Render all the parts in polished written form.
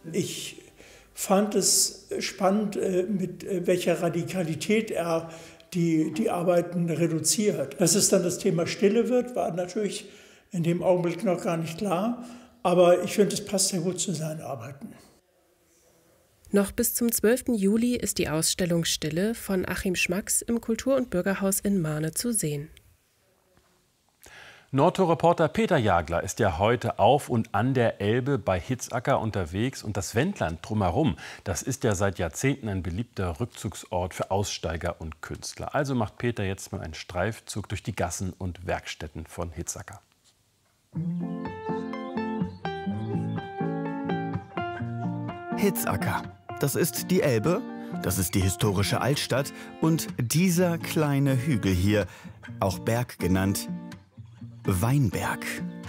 Ich fand es spannend, mit welcher Radikalität er die Arbeiten reduziert. Dass es dann das Thema Stille wird, war natürlich in dem Augenblick noch gar nicht klar. Aber ich finde, es passt sehr gut zu seinen Arbeiten. Noch bis zum 12. Juli ist die Ausstellung Stille von Achim Schmacks im Kultur- und Bürgerhaus in Marne zu sehen. Nordtour-Reporter Peter Jagler ist ja heute auf und an der Elbe bei Hitzacker unterwegs. Und das Wendland drumherum, das ist ja seit Jahrzehnten ein beliebter Rückzugsort für Aussteiger und Künstler. Also macht Peter jetzt mal einen Streifzug durch die Gassen und Werkstätten von Hitzacker. Hitzacker, das ist die Elbe, das ist die historische Altstadt und dieser kleine Hügel hier, auch Berg genannt, Weinberg.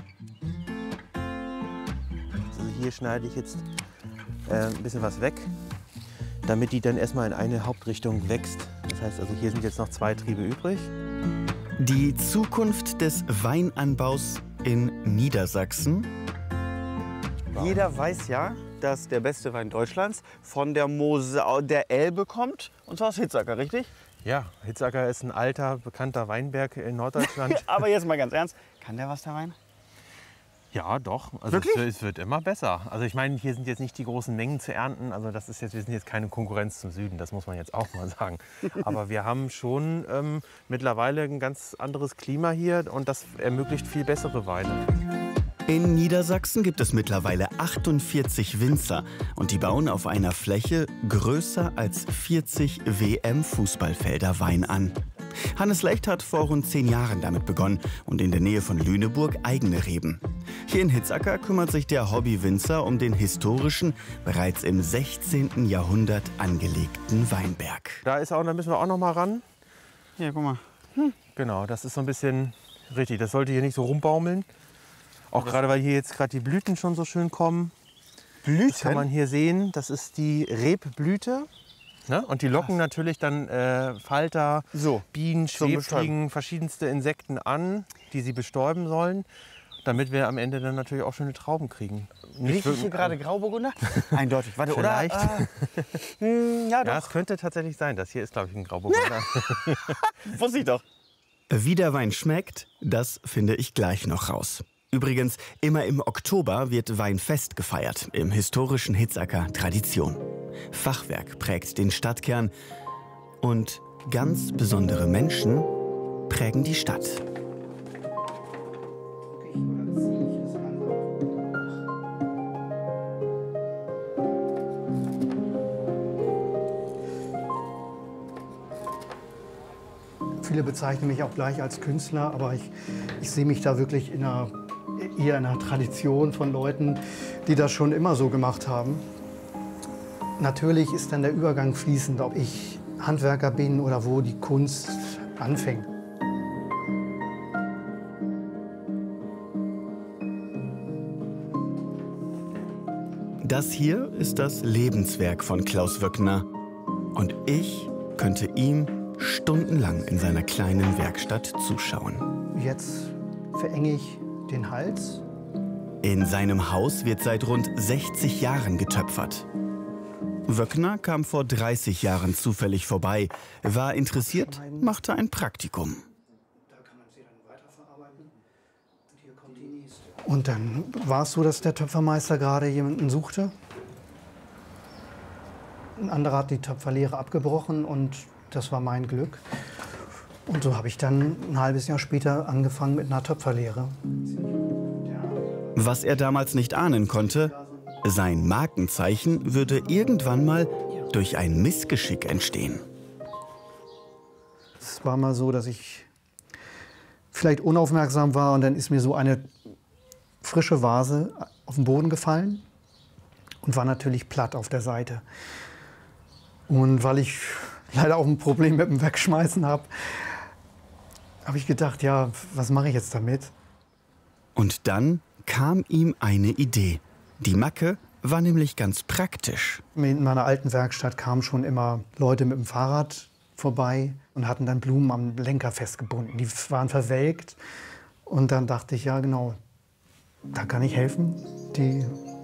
Also hier schneide ich jetzt ein bisschen was weg, damit die dann erstmal in eine Hauptrichtung wächst. Das heißt also, hier sind jetzt noch 2 Triebe übrig. Die Zukunft des Weinanbaus in Niedersachsen. Jeder weiß ja, dass der beste Wein Deutschlands von der Mosel, der Elbe kommt, und zwar aus Hitzacker, richtig? Ja, Hitzacker ist ein alter, bekannter Weinberg in Norddeutschland. Aber jetzt mal ganz ernst, kann der was, der Wein? Ja, doch. Also Wirklich? es wird immer besser. Also ich meine, hier sind jetzt nicht die großen Mengen zu ernten. Also das ist jetzt, wir sind jetzt keine Konkurrenz zum Süden, das muss man jetzt auch mal sagen. Aber wir haben schon mittlerweile ein ganz anderes Klima hier und das ermöglicht viel bessere Weine. In Niedersachsen gibt es mittlerweile 48 Winzer und die bauen auf einer Fläche größer als 40 WM-Fußballfelder Wein an. Hannes Lecht hat vor rund 10 Jahren damit begonnen und in der Nähe von Lüneburg eigene Reben. Hier in Hitzacker kümmert sich der Hobby-Winzer um den historischen, bereits im 16. Jahrhundert angelegten Weinberg. Da müssen wir auch noch mal ran. Hier, guck mal. Genau, das ist so ein bisschen richtig. Das sollte hier nicht so rumbaumeln. Auch gerade, weil hier jetzt gerade die Blüten schon so schön kommen. Blüten? Das kann man hier sehen. Das ist die Rebblüte. Ne? Und die locken natürlich dann Falter, Bienen, Schwebfliegen, verschiedenste Insekten an, die sie bestäuben sollen, damit wir am Ende dann natürlich auch schöne Trauben kriegen. Rieche ich hier gerade Grauburgunder? Eindeutig. Warte, vielleicht. Oder? Ja, doch. Ja, es könnte tatsächlich sein. Das hier ist, glaube ich, ein Grauburgunder. Wusste ich doch. Wie der Wein schmeckt, das finde ich gleich noch raus. Übrigens, immer im Oktober wird Weinfest gefeiert, im historischen Hitzacker Tradition. Fachwerk prägt den Stadtkern und ganz besondere Menschen prägen die Stadt. Viele bezeichnen mich auch gleich als Künstler, aber ich sehe mich da wirklich eher in einer Tradition von Leuten, die das schon immer so gemacht haben. Natürlich ist dann der Übergang fließend, ob ich Handwerker bin oder wo die Kunst anfängt. Das hier ist das Lebenswerk von Klaus Wöckner. Und ich könnte ihm stundenlang in seiner kleinen Werkstatt zuschauen. Jetzt verenge ich den Hals. In seinem Haus wird seit rund 60 Jahren getöpfert. Wöckner kam vor 30 Jahren zufällig vorbei, war interessiert, machte ein Praktikum. Und dann war es so, dass der Töpfermeister gerade jemanden suchte. Ein anderer hat die Töpferlehre abgebrochen und das war mein Glück. Und so habe ich dann ein halbes Jahr später angefangen mit einer Töpferlehre. Was er damals nicht ahnen konnte, sein Markenzeichen würde irgendwann mal durch ein Missgeschick entstehen. Es war mal so, dass ich vielleicht unaufmerksam war und dann ist mir so eine frische Vase auf den Boden gefallen und war natürlich platt auf der Seite. Und weil ich leider auch ein Problem mit dem Wegschmeißen habe, habe ich gedacht, ja, was mache ich jetzt damit? Und dann kam ihm eine Idee. Die Macke war nämlich ganz praktisch. In meiner alten Werkstatt kamen schon immer Leute mit dem Fahrrad vorbei und hatten dann Blumen am Lenker festgebunden. Die waren verwelkt. Und dann dachte ich, ja genau, da kann ich helfen, die